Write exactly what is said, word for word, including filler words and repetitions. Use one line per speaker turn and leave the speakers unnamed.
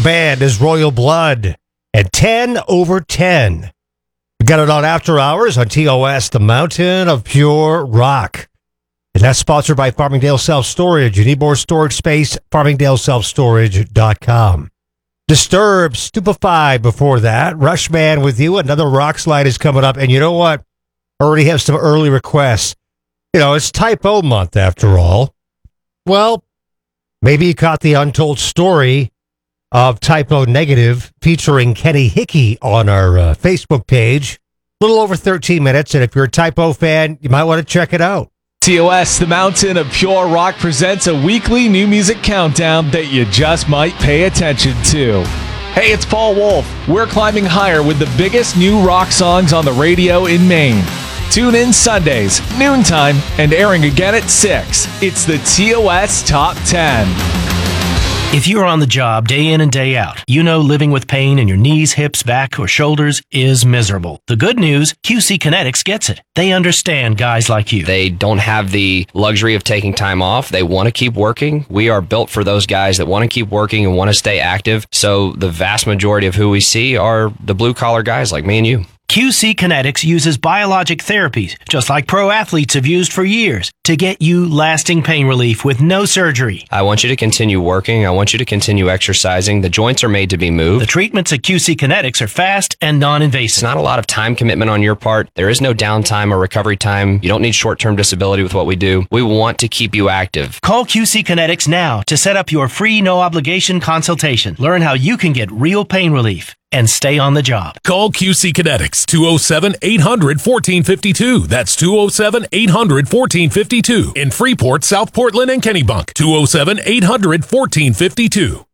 band is Royal Blood at ten over ten. We got it on After Hours on T O S, the Mountain of Pure Rock. And that's sponsored by Farmingdale Self-Storage. You need more storage space, farmingdale self storage dot com. Disturbed, Stupefied before that. Rushman with you. Another rock slide is coming up. And you know what? I already have some early requests. You know, it's typo month after all. Well, maybe you caught the untold story of Typo Negative featuring Kenny Hickey on our uh, Facebook page. A little over thirteen minutes. And if you're a Typo fan, you might want to check it out.
T O S, the Mountain of Pure Rock, presents a weekly new music countdown that you just might pay attention to. Hey, it's Paul Wolf. We're climbing higher with the biggest new rock songs on the radio in Maine. Tune in Sundays, noontime, and airing again at six. It's the T O S Top ten.
If you're on the job day in and day out, you know living with pain in your knees, hips, back, or shoulders is miserable. The good news, Q C Kinetics gets it. They understand guys like you.
They don't have the luxury of taking time off. They want to keep working. We are built for those guys that want to keep working and want to stay active. So the vast majority of who we see are the blue-collar guys like me and you.
Q C Kinetics uses biologic therapies, just like pro athletes have used for years, to get you lasting pain relief with no surgery.
I want you to continue working. I want you to continue exercising. The joints are made to be moved.
The treatments at Q C Kinetics are fast and non-invasive.
It's not a lot of time commitment on your part. There is no downtime or recovery time. You don't need short-term disability with what we do. We want to keep you active.
Call Q C Kinetics now to set up your free no-obligation consultation. Learn how you can get real pain relief and stay on the job.
Call Q C Kinetics, two oh seven, eight hundred, fourteen fifty-two. That's two oh seven, eight hundred, fourteen fifty-two. In Freeport, South Portland, and Kennebunk, two oh seven, eight hundred, fourteen fifty-two.